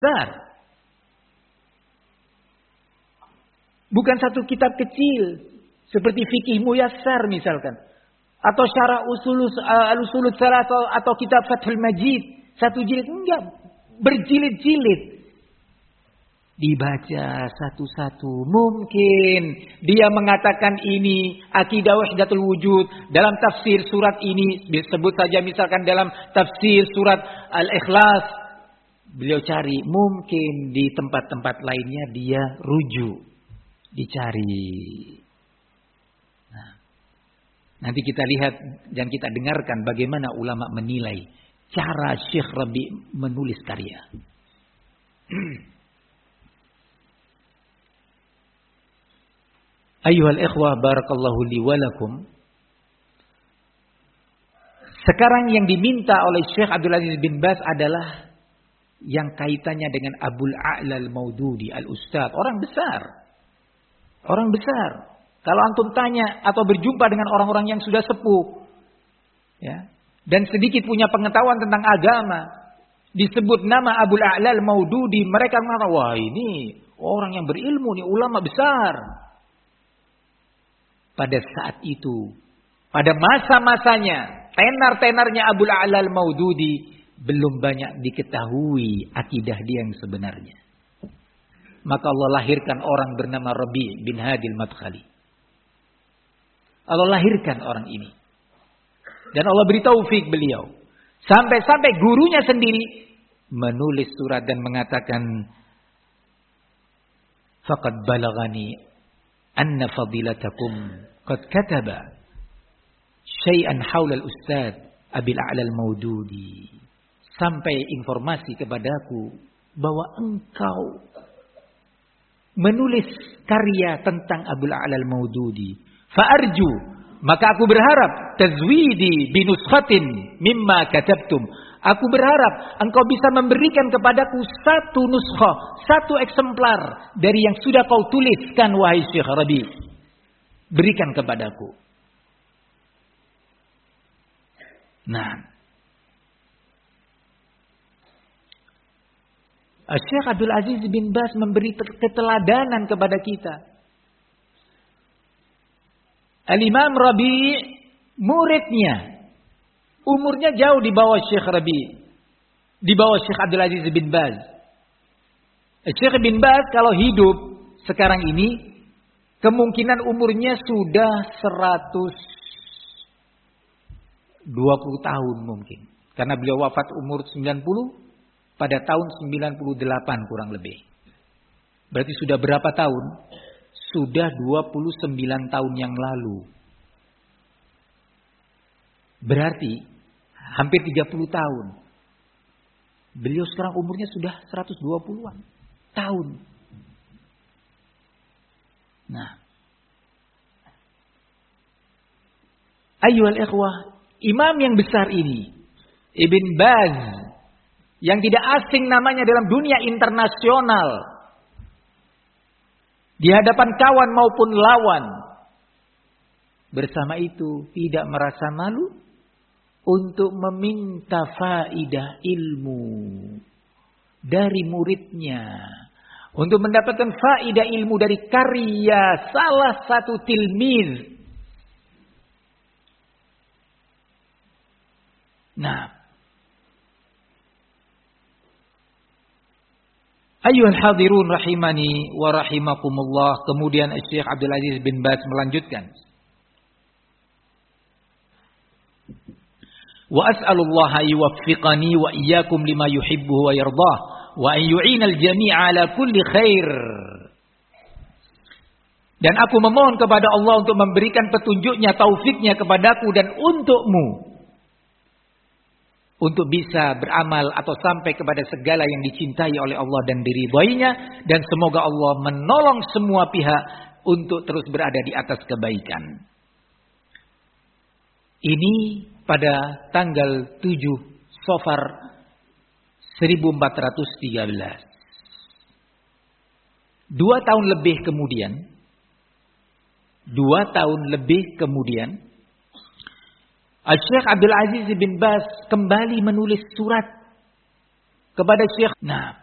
besar. Bukan satu kitab kecil seperti Fikih Muyassar misalkan, atau Syarah Al-Usul Tsalatsa atau kitab Fathul Majid, satu jilid, enggak, berjilid-jilid. Dibaca satu-satu. Mungkin dia mengatakan ini akidah wahdatul wujud dalam tafsir surat ini, disebut saja misalkan dalam tafsir surat Al-Ikhlas. Beliau cari, mungkin di tempat-tempat lainnya dia rujuk, dicari. Nah, nanti kita lihat dan kita dengarkan bagaimana ulama menilai cara Syekh Rabi' menulis karya. Ayyuhal ikhwah barakallahu li wa lakum. Sekarang yang diminta oleh Syekh Abdul Aziz bin Baz adalah yang kaitannya dengan Abul A'la Al-Maududi Al-Ustadz, orang besar. Orang besar. Kalau antum tanya atau berjumpa dengan orang-orang yang sudah sepuh, ya, dan sedikit punya pengetahuan tentang agama, disebut nama Abul A'la Al-Maududi, mereka mengatakan, wah ini orang yang berilmu, ini ulama besar. Pada saat itu, pada masa-masanya, tenar-tenarnya Abul A'la Al-Maududi, belum banyak diketahui akidah dia yang sebenarnya. Maka Allah lahirkan orang bernama Rabi' bin Hadi Al-Madkhali. Allah lahirkan orang ini. Dan Allah beri taufik beliau. Sampai-sampai gurunya sendiri menulis surat dan mengatakan, faqad balagani anna fadilatakum qad kataba syai'an haula al-ustadz Abil A'la Al-Maududi. Sampai informasi kepadaku bahwa engkau menulis karya tentang Abul A'la Al-Maududi. Fa'arju, maka aku berharap tazwidi binuskhatin mimma katabtum. Aku berharap engkau bisa memberikan kepadaku satu nuskhah, satu eksemplar dari yang sudah kau tuliskan wahai Syekh Rabi'. Berikan kepadaku. Nah, Syekh Abdul Aziz bin Baz memberi keteladanan kepada kita. Al-Imam Rabi' muridnya umurnya jauh di bawah Syekh Rabi', di bawah Syekh Abdul Aziz bin Baz. Syekh bin Baz kalau hidup sekarang ini kemungkinan umurnya sudah 120 tahun mungkin. Karena beliau wafat umur 90 pada tahun 98 kurang lebih. Berarti sudah berapa tahun? Sudah 29 tahun yang lalu. Berarti hampir 30 tahun. Beliau sekarang umurnya sudah 120-an tahun. Nah, ayyuhal ikhwah, imam yang besar ini, Ibn Baz, yang tidak asing namanya dalam dunia internasional, di hadapan kawan maupun lawan, bersama itu tidak merasa malu untuk meminta faidah ilmu dari muridnya, untuk mendapatkan faidah ilmu dari karya salah satu tilmiz. Nah, ayyuhal hadirun rahimani wa rahimakumullah. Kemudian Syekh Abdul Aziz bin Baz melanjutkan, wa as'alullaha yuwaffiqani wa iyyakum lima yuhibbu wa yardah wa an yu'inal jami'a ala kulli khair. Dan aku memohon kepada Allah untuk memberikan petunjuknya, taufiknya kepadaku dan untukmu, untuk bisa beramal atau sampai kepada segala yang dicintai oleh Allah dan diridhoinya, dan semoga Allah menolong semua pihak untuk terus berada di atas kebaikan. Ini pada tanggal 7 Safar 1413. 2 tahun lebih kemudian Syekh Abdul Aziz bin Baz kembali menulis surat kepada Syekh. Nah,